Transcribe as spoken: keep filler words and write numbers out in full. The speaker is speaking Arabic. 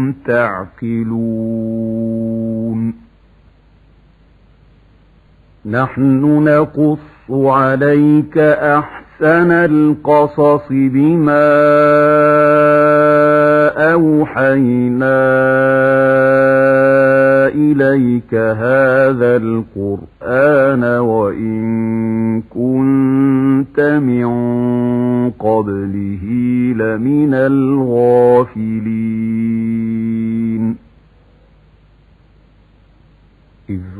تعقلون نحن نقص عليك أحسن القصص بما أوحينا إليك هذا القرآن وإن كنت من قبله لمن الغافلين.